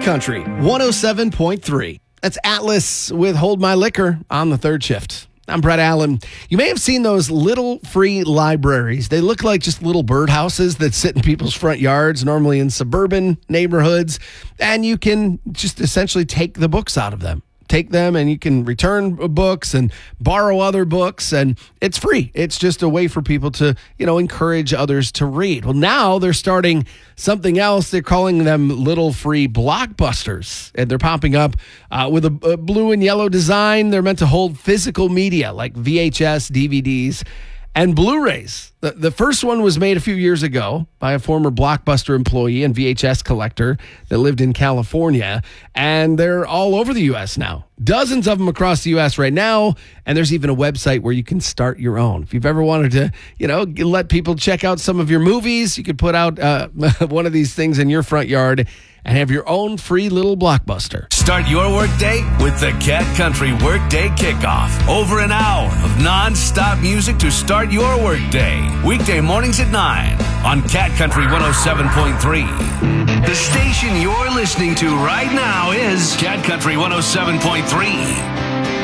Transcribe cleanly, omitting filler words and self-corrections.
Country 107.3. That's Atlas with Hold My Liquor on the third shift. I'm Brett Allen. You may have seen those little free libraries. They look like just little birdhouses that sit in people's front yards, normally in suburban neighborhoods, and you can just essentially take the books out of them. Take them and you can return books and borrow other books, and it's free. It's just a way for people to, encourage others to read. Well, now they're starting something else. They're calling them little free blockbusters, and they're popping up with a blue and yellow design. They're meant to hold physical media like VHS, DVDs, and Blu-rays. The first one was made a few years ago by a former Blockbuster employee and VHS collector that lived in California, and they're all over the U.S. now. Dozens of them across the U.S. right now, and there's even a website where you can start your own. If you've ever wanted to, let people check out some of your movies, you could put out one of these things in your front yard and have your own free little blockbuster. Start your workday with the Cat Country Workday Kickoff. Over an hour of non-stop music to start your workday. Weekday mornings at 9 on Cat Country 107.3. The station you're listening to right now is Cat Country 107.3.